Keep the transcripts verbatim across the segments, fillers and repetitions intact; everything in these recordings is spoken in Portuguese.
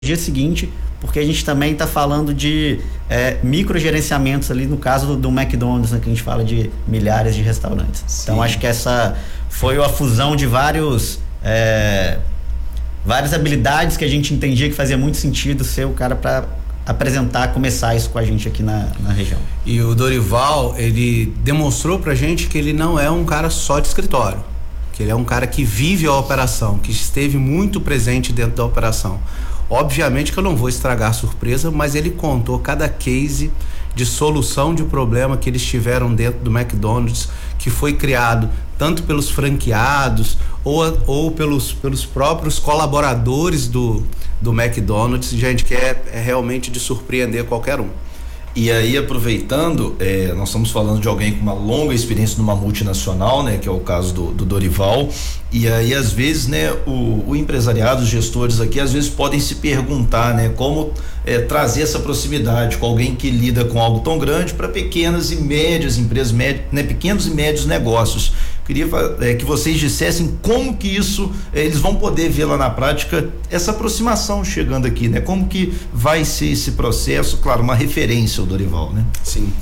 dia seguinte, porque a gente também está falando de é, microgerenciamentos ali, no caso do, do McDonald's, né, que a gente fala de milhares de restaurantes. Sim. Então acho que essa foi a fusão de vários é, várias habilidades que a gente entendia que fazia muito sentido ser o cara para apresentar, começar isso com a gente aqui na, na região. E o Dorival, ele demonstrou pra gente que ele não é um cara só de escritório, que ele é um cara que vive a operação, que esteve muito presente dentro da operação. Obviamente que eu não vou estragar a surpresa, mas ele contou cada case de solução de problema que eles tiveram dentro do McDonald's, que foi criado tanto pelos franqueados ou, ou pelos, pelos próprios colaboradores do, do McDonald's, gente, que é, é realmente de surpreender qualquer um. E aí, aproveitando, é, nós estamos falando de alguém com uma longa experiência numa multinacional, né, que é o caso do, do Dorival, e aí às vezes, né, o, o empresariado, os gestores aqui, às vezes podem se perguntar, né, como é, trazer essa proximidade com alguém que lida com algo tão grande para pequenas e médias empresas, médias, né, pequenos e médios negócios. Queria é, que vocês dissessem como que isso, é, eles vão poder ver lá na prática essa aproximação chegando aqui, né? Como que vai ser esse processo? Claro, uma referência ao Dorival, né? Sim.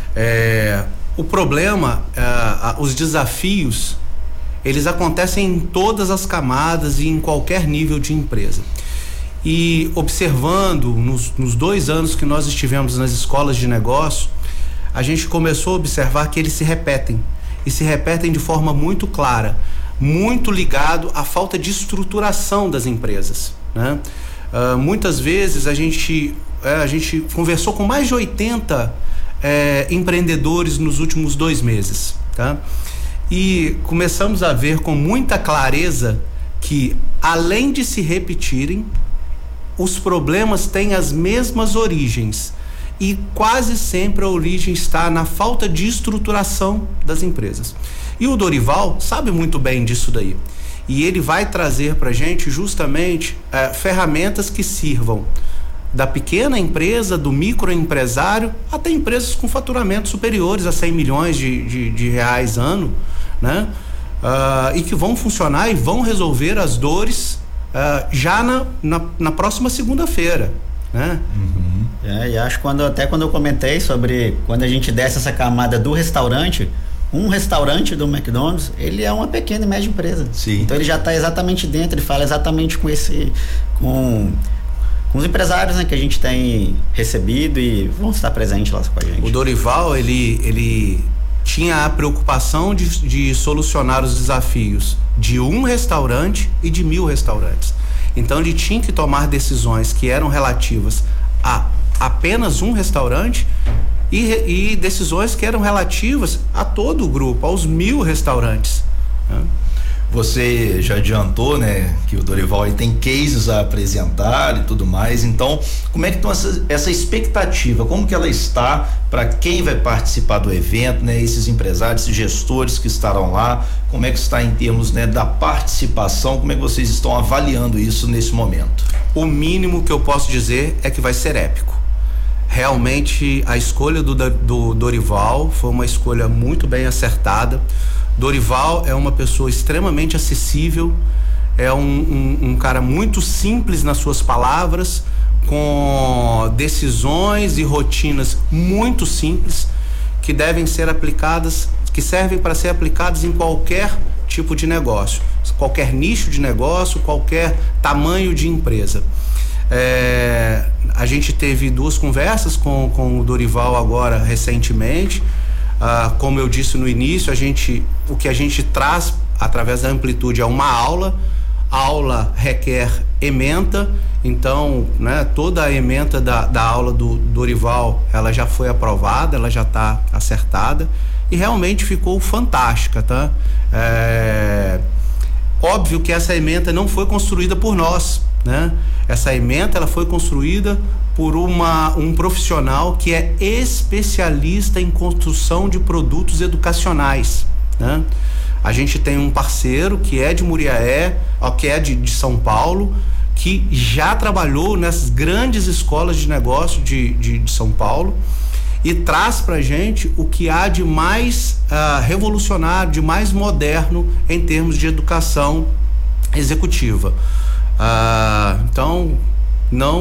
É, o problema, é, os desafios, eles acontecem em todas as camadas e em qualquer nível de empresa. E observando nos, nos dois anos que nós estivemos nas escolas de negócio, a gente começou a observar que eles se repetem. E se repetem de forma muito clara, muito ligado à falta de estruturação das empresas, né? Uh, muitas vezes a gente, é, a gente conversou com mais de oitenta é, empreendedores nos últimos dois meses, tá? E começamos a ver com muita clareza que, além de se repetirem, os problemas têm as mesmas origens. E quase sempre a origem está na falta de estruturação das empresas. E o Dorival sabe muito bem disso daí. E ele vai trazer para a gente justamente é, ferramentas que sirvam da pequena empresa, do microempresário, até empresas com faturamentos superiores a cem milhões de, de, de reais ano, né? Uh, e que vão funcionar e vão resolver as dores uh, já na, na, na próxima segunda-feira, né? Uhum. É, e acho que quando, até quando eu comentei sobre quando a gente desce essa camada do restaurante, um restaurante do McDonald's, ele é uma pequena e média empresa. Sim. Então ele já está exatamente dentro, ele fala exatamente com esse, com, com os empresários, né, que a gente tem recebido e vão estar presentes lá com a gente. O Dorival, ele, ele tinha a preocupação de, de solucionar os desafios de um restaurante e de mil restaurantes. Então ele tinha que tomar decisões que eram relativas a apenas um restaurante e, e decisões que eram relativas a todo o grupo, aos mil restaurantes, né? Você já adiantou, né, que o Dorival aí tem cases a apresentar e tudo mais, então como é que está essa, essa expectativa, como que ela está para quem vai participar do evento, né, esses empresários, esses gestores que estarão lá, como é que está em termos, né, da participação, como é que vocês estão avaliando isso nesse momento? O mínimo que eu posso dizer é que vai ser épico. Realmente a escolha do, do Dorival foi uma escolha muito bem acertada. Dorival é uma pessoa extremamente acessível, é um, um, um cara muito simples nas suas palavras, com decisões e rotinas muito simples, que devem ser aplicadas, que servem para ser aplicadas em qualquer tipo de negócio, qualquer nicho de negócio, qualquer tamanho de empresa. É, a gente teve duas conversas com, com o Dorival agora recentemente. Ah, como eu disse no início, a gente, o que a gente traz através da Amplitude é uma aula. A aula requer ementa, então, né, toda a ementa da, da aula do Dorival, ela já foi aprovada, ela já está acertada e realmente ficou fantástica, tá? É, óbvio que essa ementa não foi construída por nós, né? Essa ementa, ela foi construída por uma, um profissional que é especialista em construção de produtos educacionais, né? A gente tem um parceiro que é de Muriaé, ó, que é de, de São Paulo, que já trabalhou nessas grandes escolas de negócio de, de, de São Paulo e traz pra gente o que há de mais uh, revolucionário, de mais moderno em termos de educação executiva. Uh, então, não